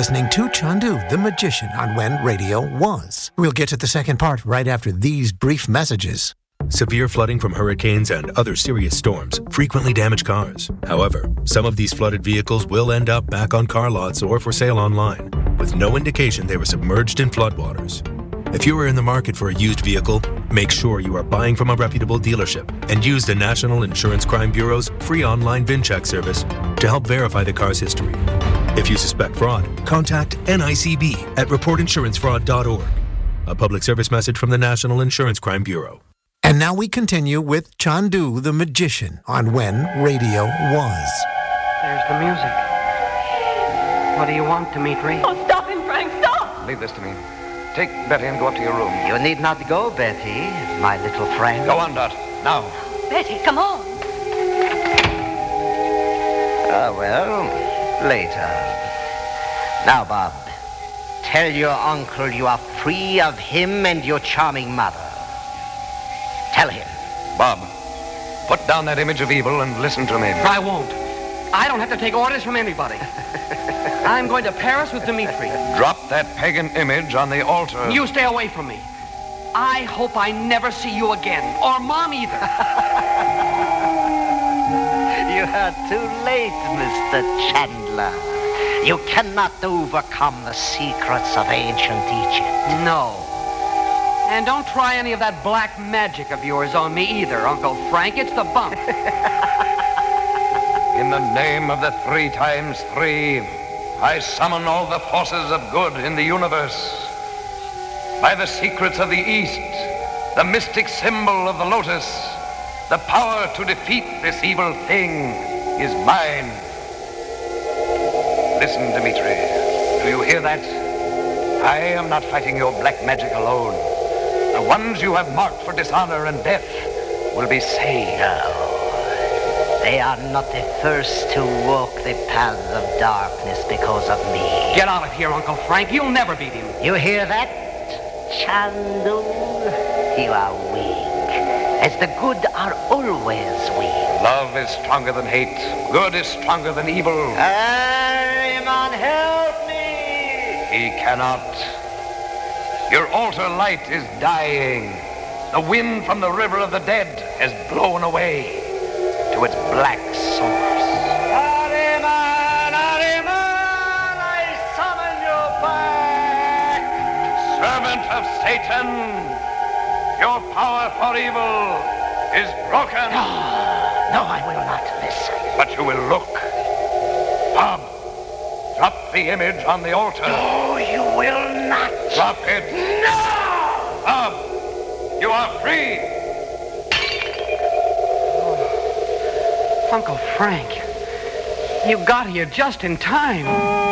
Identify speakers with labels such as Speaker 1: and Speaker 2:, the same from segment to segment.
Speaker 1: listening to Chandu, the Magician, on When Radio Was. We'll get to the second part right after these brief messages.
Speaker 2: Severe flooding from hurricanes and other serious storms frequently damage cars. However, some of these flooded vehicles will end up back on car lots or for sale online, with no indication they were submerged in floodwaters. If you are in the market for a used vehicle, make sure you are buying from a reputable dealership and use the National Insurance Crime Bureau's free online VIN check service to help verify the car's history. If you suspect fraud, contact NICB at reportinsurancefraud.org. A public service message from the National Insurance Crime Bureau.
Speaker 1: And now we continue with Chandu, the Magician, on When Radio Was.
Speaker 3: There's the music. What do you want, Dimitri?
Speaker 4: Oh, stop him, Frank, stop!
Speaker 5: Leave this to me. Take Betty and go up to your room.
Speaker 3: You need not go, Betty, my little friend.
Speaker 5: Go on, Dot. Now.
Speaker 4: Betty, come on.
Speaker 3: Well, later. Now, Bob, tell your uncle you are free of him and your charming mother. Tell him.
Speaker 5: Bob, put down that image of evil and listen to me.
Speaker 6: I won't. I don't have to take orders from anybody. I'm going to Paris with Dimitri.
Speaker 5: Drop that pagan image on the altar.
Speaker 6: You stay away from me. I hope I never see you again, or Mom either.
Speaker 3: You are too late, Mr. Chandler. You cannot overcome the secrets of ancient Egypt.
Speaker 6: No. And don't try any of that black magic of yours on me either, Uncle Frank. It's the bump.
Speaker 5: In the name of the 3 times 3, I summon all the forces of good in the universe. By the secrets of the East, the mystic symbol of the lotus, the power to defeat this evil thing is mine. Listen, Dimitri. Do you hear that? I am not fighting your black magic alone. The ones you have marked for dishonor and death will be saved.
Speaker 3: No. They are not the first to walk the paths of darkness because of me.
Speaker 6: Get out of here, Uncle Frank. You'll never beat him.
Speaker 3: You hear that, Chandu? You are weak, as the good are always weak.
Speaker 5: Love is stronger than hate. Good is stronger than evil.
Speaker 3: Ahriman, help me!
Speaker 5: He cannot. Your altar light is dying. The wind from the river of the dead has blown away to its black source.
Speaker 3: Ahriman, Ahriman, I summon you back!
Speaker 5: Servant of Satan, your power for evil is broken.
Speaker 3: No, I will not listen.
Speaker 5: But you will look. Bob, drop the image on the altar.
Speaker 3: No, you will not.
Speaker 5: Drop it.
Speaker 3: No!
Speaker 5: Bob, you are free.
Speaker 6: Uncle Frank, you got here just in time.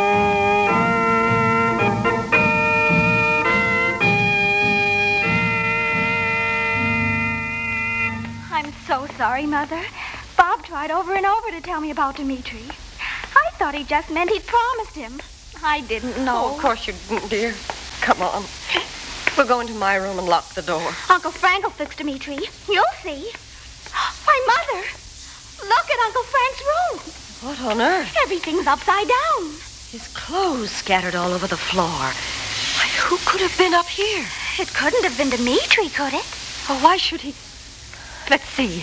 Speaker 4: I'm so sorry, Mother. Bob tried over and over to tell me about Dimitri. I thought he just meant he'd promised him. I didn't know.
Speaker 7: Oh, of course you didn't, dear. Come on. We'll go into my room and lock the door.
Speaker 4: Uncle Frank will fix Dimitri. You'll see. Why, Mother, look at Uncle Frank's room.
Speaker 7: What on earth?
Speaker 4: Everything's upside down.
Speaker 7: His clothes scattered all over the floor. Why, who could have been up here?
Speaker 4: It couldn't have been Dimitri, could it?
Speaker 7: Oh, why should he? Let's see.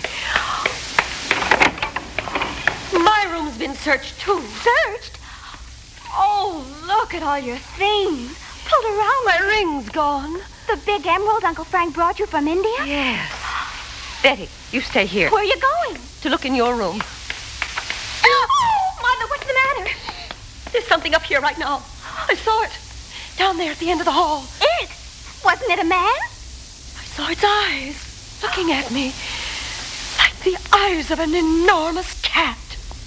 Speaker 7: My room's been searched, too.
Speaker 4: Searched? Oh, look at all your things. Pulled around.
Speaker 7: My ring's gone.
Speaker 4: The big emerald Uncle Frank brought you from India?
Speaker 7: Yes. Betty, you stay here.
Speaker 4: Where are you going?
Speaker 7: To look in your room.
Speaker 4: Oh, Mother, what's the matter?
Speaker 7: There's something up here right now. I saw it. Down there at the end of the hall.
Speaker 4: It? Wasn't it a man?
Speaker 7: I saw its eyes looking at me. Like the eyes of an enormous